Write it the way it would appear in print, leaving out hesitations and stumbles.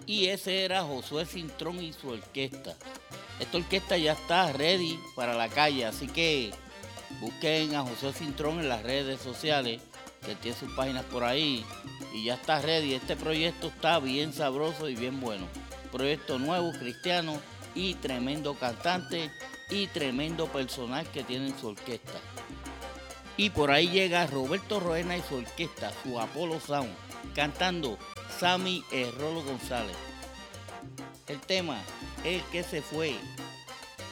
Y ese era Josué Cintrón y su orquesta. Esta orquesta ya está ready para la calle, así que busquen a Josué Cintrón en las redes sociales, que tiene sus páginas por ahí, y ya está ready. Este proyecto está bien sabroso y bien bueno. Proyecto nuevo, cristiano, y tremendo cantante y tremendo personal que tiene en su orquesta. Y por ahí llega Roberto Roena y su orquesta, su Apollo Sound, cantando Sammy el Rolo González. El tema, El que se fue.